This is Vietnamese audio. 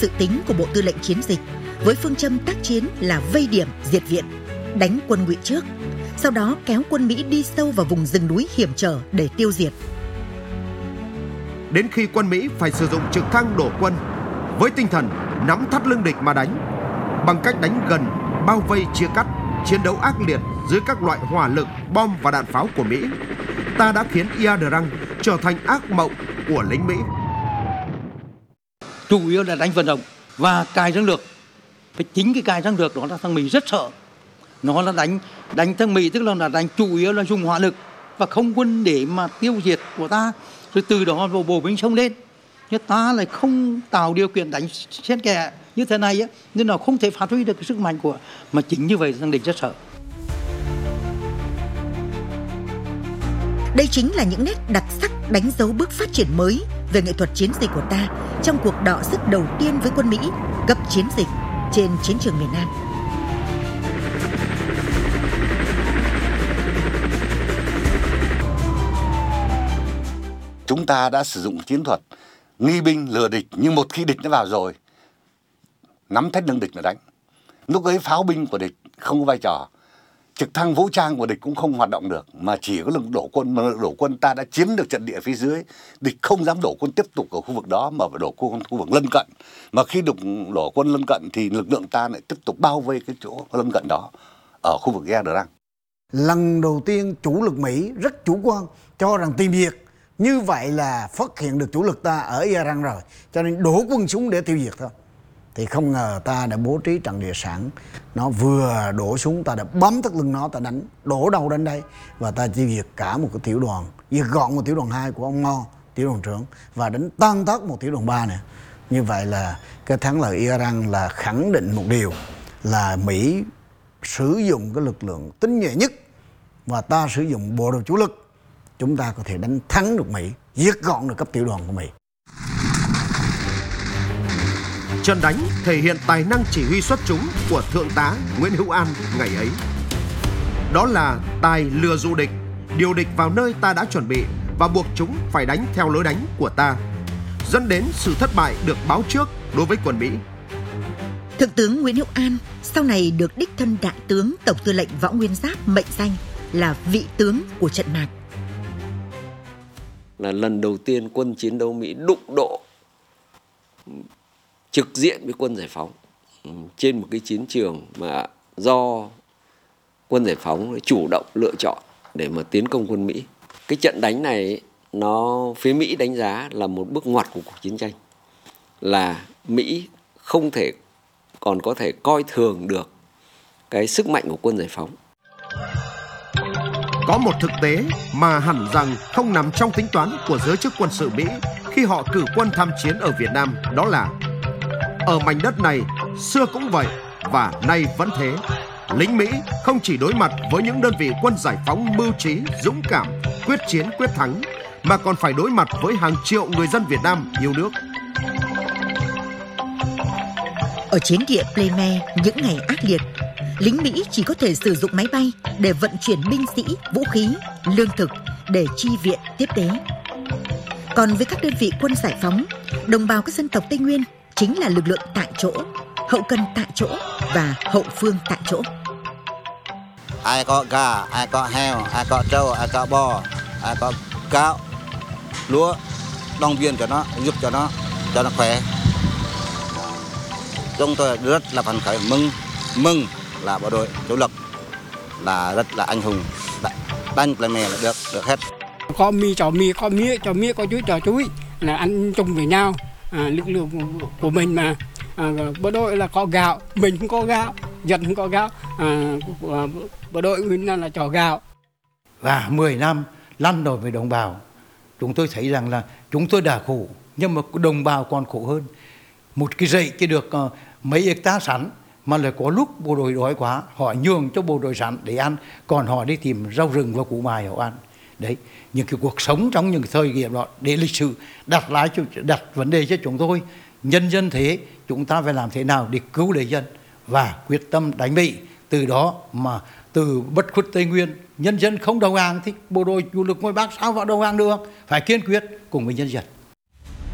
dự tính của Bộ Tư lệnh Chiến dịch với phương châm tác chiến là vây điểm diệt viện, đánh quân Ngụy trước, sau đó kéo quân Mỹ đi sâu vào vùng rừng núi hiểm trở để tiêu diệt. Đến khi quân Mỹ phải sử dụng trực thăng đổ quân với tinh thần nắm thắt lưng địch mà đánh, bằng cách đánh gần, bao vây chia cắt, chiến đấu ác liệt dưới các loại hỏa lực, bom và đạn pháo của Mỹ, ta đã khiến Ia Drang trở thành ác mộng của lính Mỹ. Chủ yếu là đánh vận động và cài chiến lược. Chính cái cài chiến lược đó là thằng Mỹ rất sợ. Nó là đánh thằng Mỹ, tức là đánh chủ yếu là dùng hỏa lực và không quân để mà tiêu diệt của ta. Rồi từ đó bộ binh xông lên. Nhưng ta lại không tạo điều kiện đánh xen kẽ như thế này á, nên nó không thể phát huy được cái sức mạnh của, mà chính như vậy thằng địch rất sợ. Đây chính là những nét đặc sắc đánh dấu bước phát triển mới về nghệ thuật chiến dịch của ta trong cuộc đọ sức đầu tiên với quân Mỹ cấp chiến dịch trên chiến trường miền Nam. Chúng ta đã sử dụng chiến thuật nghi binh lừa địch, nhưng một khi địch nó vào rồi, nắm thắt lưng địch mà đánh. Lúc ấy pháo binh của địch không có vai trò, trực thăng vũ trang của địch cũng không hoạt động được, mà chỉ có lực đổ quân. Mà đổ quân ta đã chiếm được trận địa phía dưới, địch không dám đổ quân tiếp tục ở khu vực đó mà phải đổ quân khu vực lân cận. Mà khi đổ quân lân cận thì lực lượng ta lại tiếp tục bao vây cái chỗ lân cận đó ở khu vực Ia Drang. Lần đầu tiên chủ lực Mỹ rất chủ quan cho rằng tìm diệt, như vậy là phát hiện được chủ lực ta ở Ia Drang rồi, cho nên đổ quân xuống để tiêu diệt thôi. Thì không ngờ ta đã bố trí trận địa sẵn, nó vừa đổ xuống ta đã bấm thắt lưng nó, ta đánh đổ đầu đến đây và ta tiêu diệt cả một cái tiểu đoàn, diệt gọn một tiểu đoàn 2 của ông Mo, tiểu đoàn trưởng, và đánh tan tác một tiểu đoàn 3 này. Như vậy là cái thắng lợi Ia Drang là khẳng định một điều là Mỹ sử dụng cái lực lượng tinh nhuệ nhất và ta sử dụng bộ đội chủ lực, chúng ta có thể đánh thắng được Mỹ, giết gọn được cấp tiểu đoàn của Mỹ. Trận đánh thể hiện tài năng chỉ huy xuất chúng của Thượng tá Nguyễn Hữu An ngày ấy. Đó là tài lừa dụ địch, điều địch vào nơi ta đã chuẩn bị và buộc chúng phải đánh theo lối đánh của ta, dẫn đến sự thất bại được báo trước đối với quân Mỹ. Thượng tướng Nguyễn Hữu An sau này được đích thân đại tướng Tổng tư lệnh Võ Nguyên Giáp mệnh danh là vị tướng của trận mạc. Là lần đầu tiên quân chiến đấu Mỹ đụng độ trực diện với quân giải phóng trên một cái chiến trường mà do quân giải phóng chủ động lựa chọn để mà tiến công quân Mỹ. Cái trận đánh này nó phía Mỹ đánh giá là một bước ngoặt của cuộc chiến tranh, là Mỹ không thể còn có thể coi thường được cái sức mạnh của quân giải phóng. Có một thực tế mà hẳn rằng không nằm trong tính toán của giới chức quân sự Mỹ khi họ cử quân tham chiến ở Việt Nam, đó là ở mảnh đất này xưa cũng vậy và nay vẫn thế. Lính Mỹ không chỉ đối mặt với những đơn vị quân giải phóng mưu trí, dũng cảm, quyết chiến quyết thắng, mà còn phải đối mặt với hàng triệu người dân Việt Nam yêu nước. Ở chiến địa Pleme những ngày ác liệt, lính Mỹ chỉ có thể sử dụng máy bay để vận chuyển binh sĩ, vũ khí, lương thực để chi viện tiếp tế. Còn với các đơn vị quân giải phóng, đồng bào các dân tộc Tây Nguyên chính là lực lượng tại chỗ, hậu cần tại chỗ và hậu phương tại chỗ. Ai có gà, ai có heo, ai có trâu, ai có bò, ai có gạo, lúa, động viên cho nó, giúp cho nó khỏe. Chúng tôi rất là phấn khởi, mừng là bộ đội chủ lực là rất là anh hùng, đánh lên mè là được hết. Có mì cho mì, có mía cho mía, có chuối cho chuối, là ăn chung với nhau. Lực lượng của mình mà bộ đội là có gạo, mình cũng có gạo, dân cũng có gạo, bộ đội mình là cho gạo. Và 10 năm lăn lộn với đồng bào, chúng tôi thấy rằng là chúng tôi đã khổ, nhưng mà đồng bào còn khổ hơn. Một cái dãy chỉ được mấy hectare sắn, mà lại có lúc bộ đội đói quá, họ nhường cho bộ đội sắn để ăn, còn họ đi tìm rau rừng và củ mài họ ăn. Đấy, những cái cuộc sống trong những thời điểm đó để lịch sử đặt vấn đề cho chúng tôi. Nhân dân thế, chúng ta phải làm thế nào để cứu lấy dân và quyết tâm đánh Mỹ. Từ đó mà từ bất khuất Tây Nguyên, nhân dân không đầu hàng thì bộ đội chủ lực ngoài Bắc sao vào đầu hàng được, phải kiên quyết cùng với nhân dân.